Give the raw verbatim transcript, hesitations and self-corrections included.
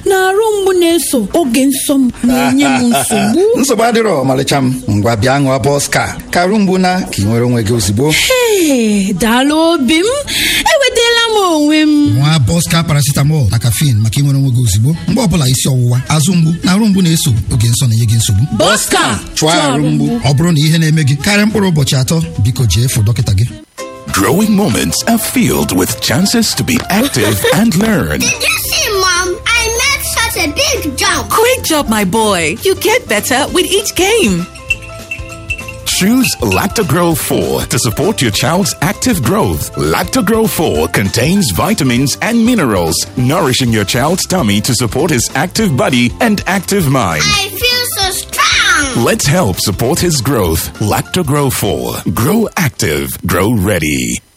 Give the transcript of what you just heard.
na arụ mgbu na-eso oge nsọ m na-enye m nsogbu. Nsogbu adịrọ ọmalịcha m. Ngwa bịa ṅụọ Boska ka arụ mgbu na ka ị nwere onwe gị ozugbo. Ee, daalụ obi m. Enwetala m onwe m. Nwa Boska paracetamol na caffeine maka ịnwere onwe gị ozugbo mgbe ọbụla isi ọwụwa, azụ mgbu na arụ mgbu na-eso oge nsọ na-enye gị nsogbu. Boska chụọ arụ mgbu. Ọ bụrụ na ihe na-eme gị karịa mkpụrụ ụbọchị atọ, biko jee fụ dọkịta gị. Growing moments are filled with chances to be active and learn. Did you see, Mom? I made such a big jump. Great job, my boy. You get better with each game. Choose Lactogro four to support your child's active growth. Lactogro four contains vitamins and minerals, nourishing your child's tummy to support his active body and active mind. I feel so strong. Let's help support his growth. Lactogro four. Grow active. Grow ready.